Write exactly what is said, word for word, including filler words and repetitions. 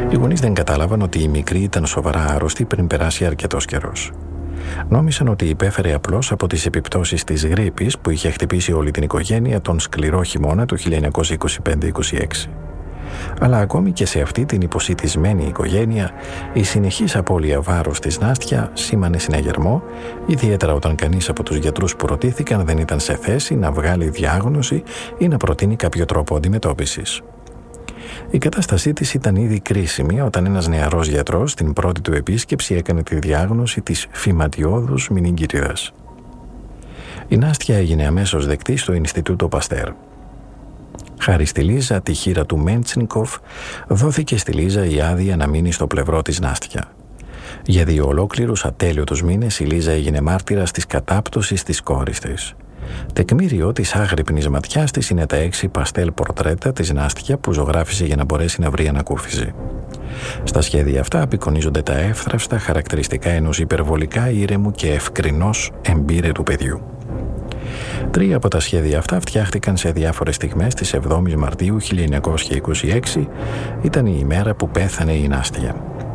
Οι γονείς δεν κατάλαβαν ότι η μικρή ήταν σοβαρά άρρωστη πριν περάσει αρκετός καιρός. Νόμισαν ότι υπέφερε απλώς από τις επιπτώσεις της γρίπης που είχε χτυπήσει όλη την οικογένεια τον σκληρό χειμώνα του χίλια εννιακόσια είκοσι πέντε είκοσι έξι. Αλλά ακόμη και σε αυτή την υποσιτισμένη οικογένεια, η συνεχής απώλεια βάρους της Νάστια σήμανε συναγερμό, ιδιαίτερα όταν κανείς από τους γιατρούς που ρωτήθηκαν δεν ήταν σε θέση να βγάλει διάγνωση ή να προτείνει κάποιο τρόπο αντιμετώπισης. Η κατάστασή της ήταν ήδη κρίσιμη όταν ένας νεαρός γιατρός στην πρώτη του επίσκεψη έκανε τη διάγνωση της φυματιώδους μηνυγκίτιδας. Η Νάστια έγινε αμέσως δεκτή στο Ινστιτούτο Παστέρ. Χάρη στη Λίζα, τη χείρα του Μέντσνικοφ, δόθηκε στη Λίζα η άδεια να μείνει στο πλευρό της Νάστια. Για δύο ολόκληρους ατέλειωτους μήνες η Λίζα έγινε μάρτυρας της κατάπτωσης της κόρης της. Τεκμήριο της άγρυπνης ματιάς της είναι τα έξι παστέλ πορτρέτα της Νάστια που ζωγράφισε για να μπορέσει να βρει ανακούφιση. Στα σχέδια αυτά απεικονίζονται τα εύθραυστα χαρακτηριστικά ενός υπερβολικά ήρεμου και ευκρινώς εμπείρετου παιδιού. Τρία από τα σχέδια αυτά φτιάχτηκαν σε διάφορες στιγμές της εβδόμης Μαρτίου χίλια εννιακόσια είκοσι έξι, ήταν η ημέρα που πέθανε η Νάστια.